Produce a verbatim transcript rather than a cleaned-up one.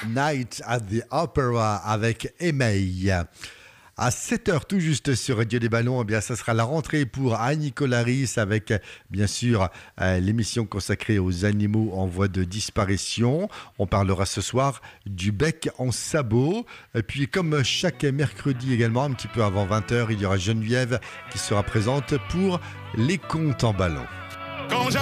Night at the Opera avec Aimee. À sept heures tout juste sur Radio des Ballons, eh bien, ça sera la rentrée pour Annie Colaris avec, bien sûr, euh, l'émission consacrée aux animaux en voie de disparition. On parlera ce soir du bec en sabot. Et puis, comme chaque mercredi également, un petit peu avant vingt heures, il y aura Geneviève qui sera présente pour les contes en ballon.